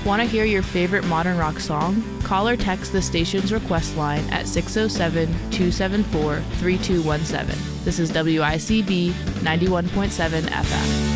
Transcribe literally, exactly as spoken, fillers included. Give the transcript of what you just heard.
Want to hear your favorite modern rock song? Call or text the station's request line at six oh seven, two seven four, three two one seven. This is W I C B ninety-one point seven F M.